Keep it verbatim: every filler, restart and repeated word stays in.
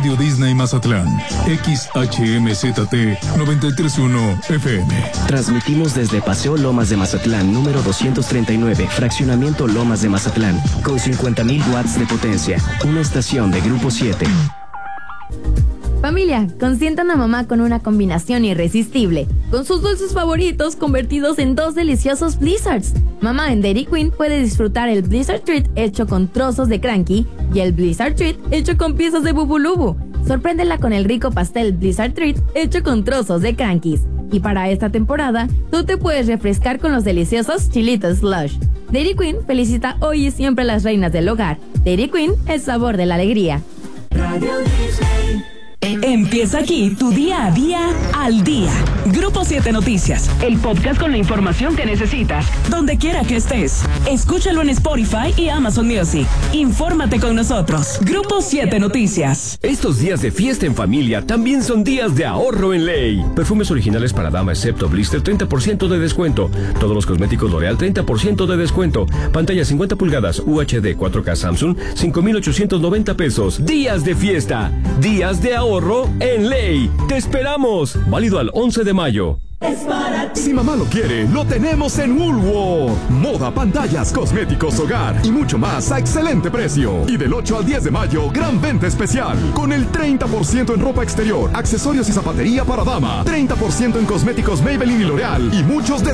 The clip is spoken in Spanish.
Radio Disney Mazatlán, X H M Z T noventa y tres punto uno F M. Transmitimos desde Paseo Lomas de Mazatlán, número doscientos treinta y nueve, Fraccionamiento Lomas de Mazatlán, con cincuenta mil watts de potencia, una estación de Grupo siete. Familia, consientan a mamá con una combinación irresistible, con sus dulces favoritos convertidos en dos deliciosos Blizzards. Mamá en Dairy Queen puede disfrutar el Blizzard Treat hecho con trozos de Cranky y el Blizzard Treat hecho con piezas de Bubulubu. Sorpréndela con el rico pastel Blizzard Treat hecho con trozos de Crankies. Y para esta temporada, tú te puedes refrescar con los deliciosos chilitos Slush. Dairy Queen felicita hoy y siempre a las reinas del hogar. Dairy Queen, el sabor de la alegría. Radio Disney. Empieza aquí tu día a día al día. Grupo siete Noticias, el podcast con la información que necesitas, donde quiera que estés. Escúchalo en Spotify y Amazon Music. Infórmate con nosotros. Grupo siete Noticias. Estos días de fiesta en familia también son días de ahorro en Ley. Perfumes originales para dama excepto blister, treinta por ciento de descuento. Todos los cosméticos L'Oreal, treinta por ciento de descuento. Pantalla cincuenta pulgadas U H D cuatro K Samsung, cinco mil ochocientos noventa pesos. Días de fiesta. Días de ahorro en Ley. ¡Te esperamos! Válido al once de mayo. Es para ti. Si mamá lo quiere, lo tenemos en Woolworth. Moda, pantallas, cosméticos, hogar y mucho más a excelente precio. Y del ocho al diez de mayo, gran venta especial. Con el treinta por ciento en ropa exterior, accesorios y zapatería para dama. treinta por ciento en cosméticos Maybelline y L'Oreal. Y muchos descuentos